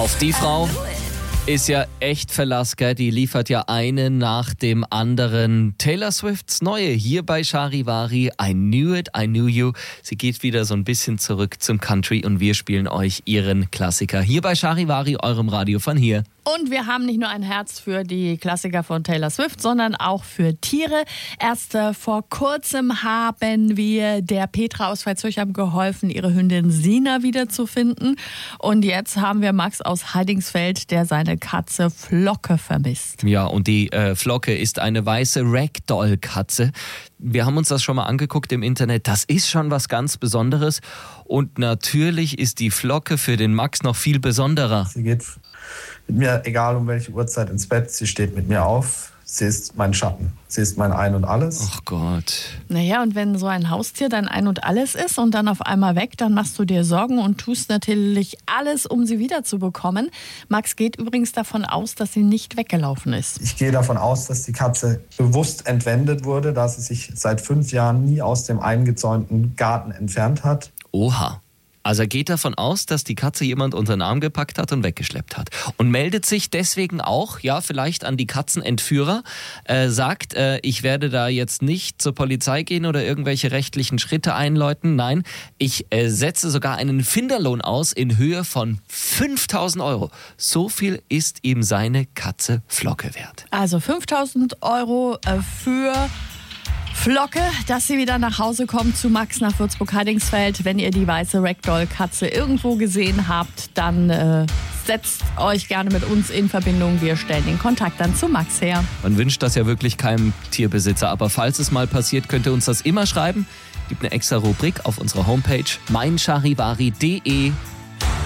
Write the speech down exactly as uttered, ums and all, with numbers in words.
Auf die Frau ist ja echt Verlass, gell? Die liefert ja eine nach dem anderen. Taylor Swifts neue hier bei Charivari. I Knew It, I Knew You. Sie geht wieder so ein bisschen zurück zum Country und wir spielen euch ihren Klassiker hier bei Charivari, eurem Radio von hier. Und wir haben nicht nur ein Herz für die Klassiker von Taylor Swift, sondern auch für Tiere. Erst äh, vor kurzem haben wir der Petra aus Veitshöchheim geholfen, ihre Hündin Sina wiederzufinden. Und jetzt haben wir Max aus Heidingsfeld, der seine Katze Flocke vermisst. Ja, und die äh, Flocke ist eine weiße Ragdoll-Katze. Wir haben uns das schon mal angeguckt im Internet. Das ist schon was ganz Besonderes. Und natürlich ist die Flocke für den Max noch viel besonderer. Sie geht mit mir, egal um welche Uhrzeit, ins Bett. Sie steht mit mir auf. Sie ist mein Schatten. Sie ist mein Ein und Alles. Ach Gott. Naja, und wenn so ein Haustier dein Ein und Alles ist und dann auf einmal weg, dann machst du dir Sorgen und tust natürlich alles, um sie wiederzubekommen. Max geht übrigens davon aus, dass sie nicht weggelaufen ist. Ich gehe davon aus, dass die Katze bewusst entwendet wurde, da sie sich seit fünf Jahren nie aus dem eingezäunten Garten entfernt hat. Oha. Also er geht davon aus, dass die Katze jemand unter den Arm gepackt hat und weggeschleppt hat. Und meldet sich deswegen auch, ja, vielleicht an die Katzenentführer, äh, sagt, äh, ich werde da jetzt nicht zur Polizei gehen oder irgendwelche rechtlichen Schritte einläuten. Nein, ich äh, setze sogar einen Finderlohn aus in Höhe von fünftausend Euro. So viel ist ihm seine Katze Flocke wert. Also fünftausend Euro äh, für Flocke, dass sie wieder nach Hause kommt zu Max nach Würzburg-Heidingsfeld. Wenn ihr die weiße Ragdoll-Katze irgendwo gesehen habt, dann äh, setzt euch gerne mit uns in Verbindung. Wir stellen den Kontakt dann zu Max her. Man wünscht das ja wirklich keinem Tierbesitzer, aber falls es mal passiert, könnt ihr uns das immer schreiben. Gibt eine extra Rubrik auf unserer Homepage mein charivari punkt de.